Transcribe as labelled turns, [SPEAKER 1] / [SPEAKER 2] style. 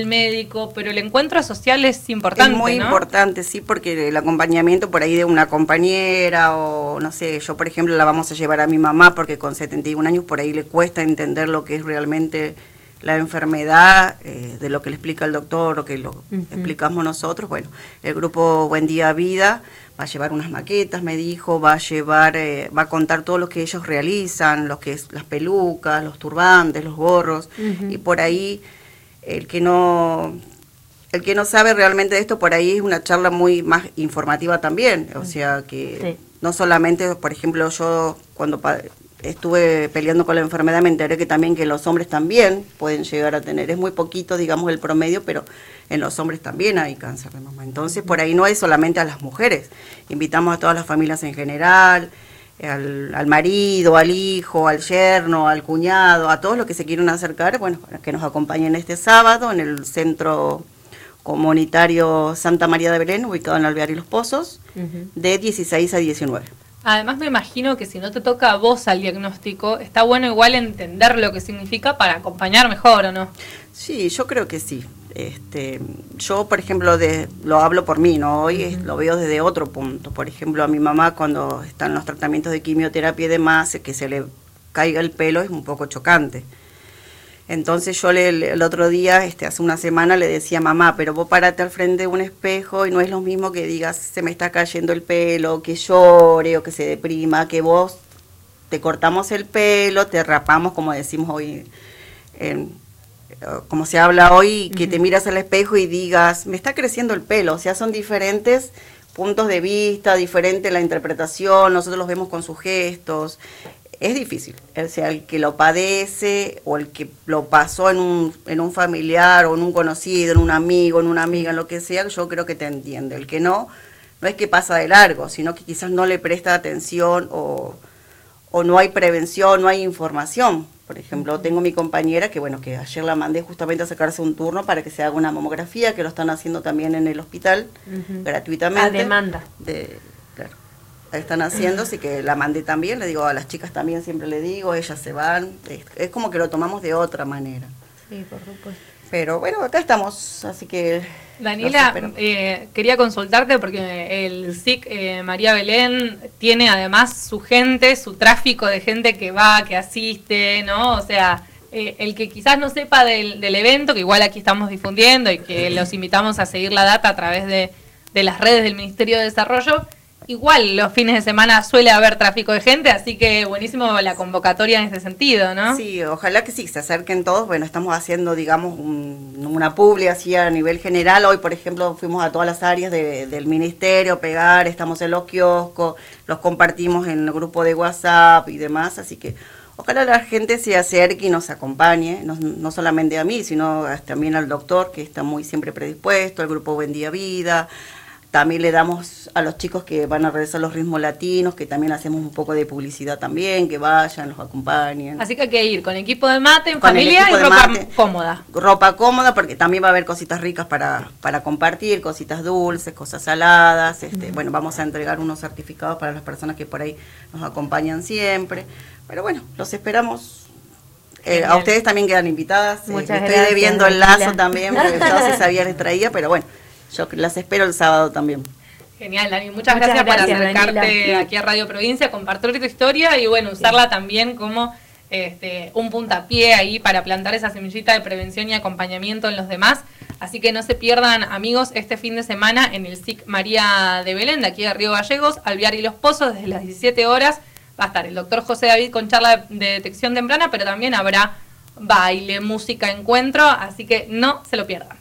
[SPEAKER 1] el médico, pero el encuentro social es importante,
[SPEAKER 2] es muy
[SPEAKER 1] ¿no?
[SPEAKER 2] importante, sí, porque el acompañamiento por ahí de una compañera o no sé, yo por ejemplo la vamos a llevar a mi mamá porque con 71 años por ahí le cuesta entender lo que es realmente la enfermedad, de lo que le explica el doctor o que lo explicamos nosotros. Bueno, el grupo Buen Día Vida va a llevar unas maquetas, me dijo, va a contar todo lo que ellos realizan, lo que es las pelucas, los turbantes, los gorros, y por ahí el que no sabe realmente de esto, por ahí es una charla muy más informativa también, o sea que no solamente, por ejemplo, yo cuando estuve peleando con la enfermedad me enteré que también que los hombres también pueden llegar a tener, es muy poquito digamos el promedio, pero en los hombres también hay cáncer de mama, entonces por ahí no es solamente a las mujeres, invitamos a todas las familias en general, al marido, al hijo, al yerno, al cuñado, a todos los que se quieren acercar, bueno, para que nos acompañen este sábado en el Centro Comunitario Santa María de Belén, ubicado en Alvear y Los Pozos, de 16 a 19.
[SPEAKER 1] Además me imagino que si no te toca a vos al diagnóstico, está bueno igual entender lo que significa para acompañar mejor, ¿o no?
[SPEAKER 2] Sí, yo creo que sí. Yo, por ejemplo, lo hablo por mí, ¿no? Hoy lo veo desde otro punto. Por ejemplo, a mi mamá cuando está en los tratamientos de quimioterapia y demás, que se le caiga el pelo es un poco chocante. Entonces yo el otro día, hace una semana, le decía, mamá, pero vos parate al frente de un espejo y no es lo mismo que digas, se me está cayendo el pelo, que llore o que se deprima, que vos te cortamos el pelo, te rapamos, como decimos hoy, como se habla hoy, que te miras al espejo y digas, me está creciendo el pelo. O sea, son diferentes puntos de vista, diferente la interpretación, nosotros los vemos con sus gestos. Es difícil, o sea, el que lo padece o el que lo pasó en un familiar o en un conocido, en un amigo, en una amiga, en lo que sea, yo creo que te entiende. El que no es que pasa de largo, sino que quizás no le presta atención o no hay prevención, no hay información. Por ejemplo, tengo mi compañera que, bueno, que ayer la mandé justamente a sacarse un turno para que se haga una mamografía, que lo están haciendo también en el hospital, gratuitamente.
[SPEAKER 3] A demanda.
[SPEAKER 2] Claro, están haciendo, así que la mandé también, le digo a las chicas también, siempre le digo, ellas se van, es como que lo tomamos de otra manera.
[SPEAKER 3] Sí, por supuesto.
[SPEAKER 2] Pero bueno, acá estamos, así que...
[SPEAKER 1] Daniela, quería consultarte porque el SIC María Belén tiene además su gente, su tráfico de gente que va, que asiste, ¿no? O sea, el que quizás no sepa del evento, que igual aquí estamos difundiendo y que los invitamos a seguir la data a través de las redes del Ministerio de Desarrollo, igual los fines de semana suele haber tráfico de gente, así que buenísimo la convocatoria en ese sentido, ¿no?
[SPEAKER 2] Sí, ojalá que sí, se acerquen todos. Bueno, estamos haciendo, digamos, una publi así a nivel general. Hoy, por ejemplo, fuimos a todas las áreas del ministerio, pegar, estamos en los kioscos, los compartimos en el grupo de WhatsApp y demás, así que ojalá la gente se acerque y nos acompañe, no solamente a mí, sino también al doctor, que está muy siempre predispuesto, al grupo Buen Día Vida. También le damos a los chicos que van a realizar los ritmos latinos, que también hacemos un poco de publicidad también, que vayan, los acompañen.
[SPEAKER 1] Así que hay que ir con equipo de mate, en familia y ropa cómoda.
[SPEAKER 2] Ropa cómoda, porque también va a haber cositas ricas para compartir, cositas dulces, cosas saladas. Bueno, vamos a entregar unos certificados para las personas que por ahí nos acompañan siempre. Pero bueno, los esperamos. A ustedes también quedan invitadas.
[SPEAKER 3] Muchas
[SPEAKER 2] estoy debiendo el lazo
[SPEAKER 3] Daniela.
[SPEAKER 2] también, porque yo se sabía les traía, pero bueno. Yo las espero el sábado también.
[SPEAKER 1] Genial, Dani. Muchas gracias por acercarte
[SPEAKER 3] Daniela.
[SPEAKER 1] aquí a Radio Provincia, compartir tu historia y bueno, usarla también como un puntapié ahí para plantar esa semillita de prevención y acompañamiento en los demás. Así que no se pierdan, amigos, este fin de semana en el SIC María de Belén, de aquí de Río Gallegos, Alvear y Los Pozos, desde las 17 horas. Va a estar el doctor José David con charla de detección temprana, pero también habrá baile, música, encuentro, así que no se lo pierdan.